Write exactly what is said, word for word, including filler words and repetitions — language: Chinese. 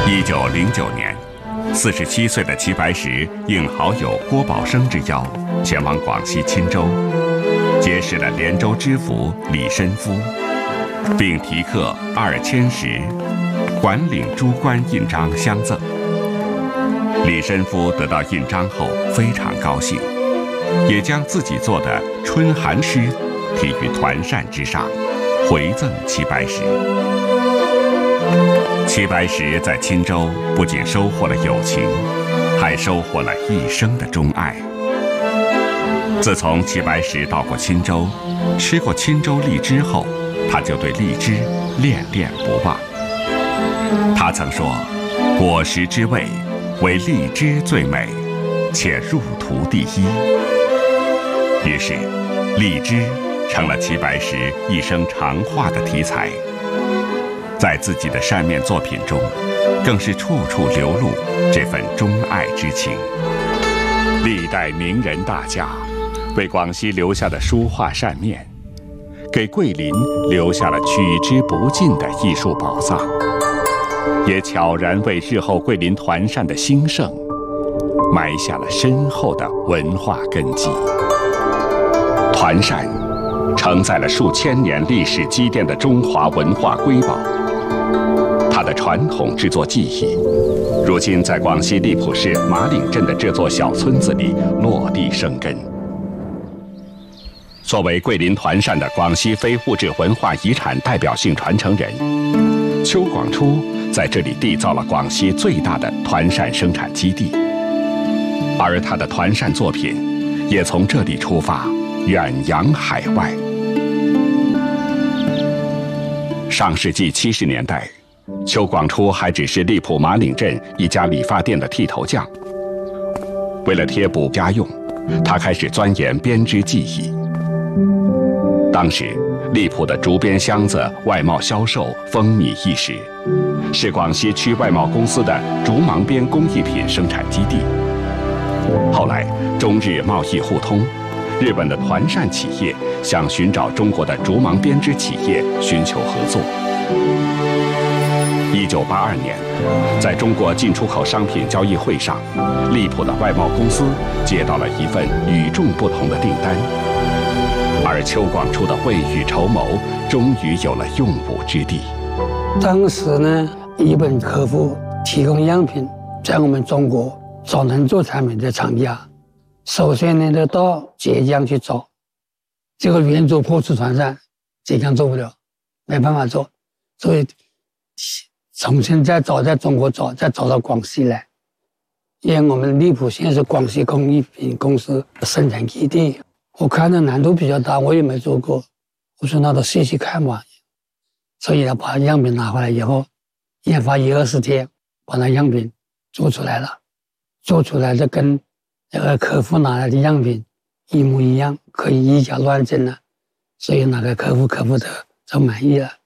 一九零九年，四十七岁的齐白石应好友郭宝生之邀，前往广西钦州，结识了连州知府李申夫，并题刻二千石，管领诸官印章相赠。李申夫得到印章后非常高兴，也将自己做的春寒诗题于团扇之上，回赠齐白石。齐白石在钦州不仅收获了友情，还收获了一生的钟爱。自从齐白石到过钦州，吃过钦州荔枝后，他就对荔枝恋恋不忘。他曾说：“果实之味，唯荔枝最美，且入图第一。”于是，荔枝成了齐白石一生常画的题材。在自己的扇面作品中，更是处处流露这份钟爱之情。历代名人大家为广西留下的书画扇面，给桂林留下了取之不尽的艺术宝藏，也悄然为日后桂林团扇的兴盛埋下了深厚的文化根基。团扇承载了数千年历史积淀的中华文化瑰宝，它的传统制作技艺，如今在广西荔浦市马岭镇的这座小村子里落地生根。作为桂林团扇的广西非物质文化遗产代表性传承人，邱广初在这里缔造了广西最大的团扇生产基地，而他的团扇作品也从这里出发，远扬海外。上世纪七十年代，邱广初还只是荔浦马岭镇一家理发店的剃头匠。为了贴补家用，他开始钻研编织技艺。当时，荔浦的竹编箱子外贸销售风靡一时，是广西区外贸公司的竹芒编工艺品生产基地。后来，中日贸易互通，日本的团扇企业想寻找中国的竹芒编织企业寻求合作。一九八二年，在中国进出口商品交易会上，荔浦的外贸公司接到了一份与众不同的订单，而邱广初的未雨绸缪终于有了用武之地。 当时呢，日本客户提供样品，在我们中国找能做产品的厂家，首先呢，得到浙江去找。这个圆柱破瓷团扇，浙江做不了，没办法做，所以重新再找，在中国找，再找到广西来。因为我们荔浦县是广西工艺品公司的生产基地，我看的难度比较大，我也没做过。我说那都试试看吧。所以呢，把样品拿回来以后，研发一二十天，把那样品做出来了。做出来的跟那个客户拿来的样品一模一样，可以以假乱真了。所以那个客户客户的就满意了。